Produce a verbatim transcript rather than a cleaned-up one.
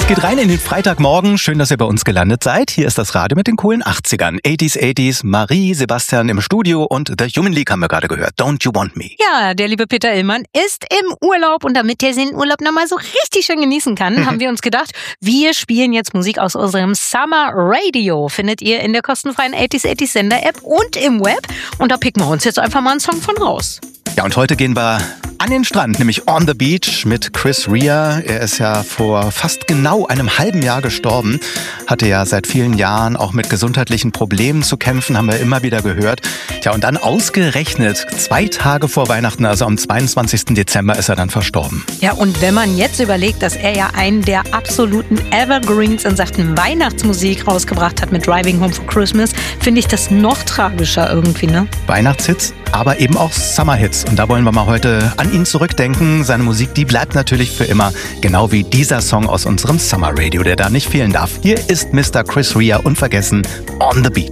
Geht rein in den Freitagmorgen. Schön, dass ihr bei uns gelandet seid. Hier ist das Radio mit den coolen achtzigern. achtziger, achtziger. Marie, Sebastian im Studio und The Human League haben wir gerade gehört. Don't You Want Me. Ja, der liebe Peter Illmann ist im Urlaub und damit er den Urlaub nochmal so richtig schön genießen kann, haben wir uns gedacht, wir spielen jetzt Musik aus unserem Summer Radio. Findet ihr in der kostenfreien achtziger, achtziger Sender-App und im Web. Und da picken wir uns jetzt einfach mal einen Song von raus. Ja, und heute gehen wir an den Strand, nämlich On the Beach mit Chris Rea. Er ist ja vor fast genau einem halben Jahr gestorben, hatte ja seit vielen Jahren auch mit gesundheitlichen Problemen zu kämpfen, haben wir immer wieder gehört. Tja, und dann ausgerechnet zwei Tage vor Weihnachten, also am zweiundzwanzigsten Dezember, ist er dann verstorben. Ja, und wenn man jetzt überlegt, dass er ja einen der absoluten Evergreens in Sachen Weihnachtsmusik rausgebracht hat mit Driving Home for Christmas, finde ich das noch tragischer irgendwie, ne? Weihnachtshits, aber eben auch Summerhits. Und da wollen wir mal heute an ihn zurückdenken. Seine Musik, die bleibt natürlich für immer, genau wie dieser Song aus unserem Summer Radio, der da nicht fehlen darf. Hier ist Mister Chris Rea, unvergessen, On the Beach.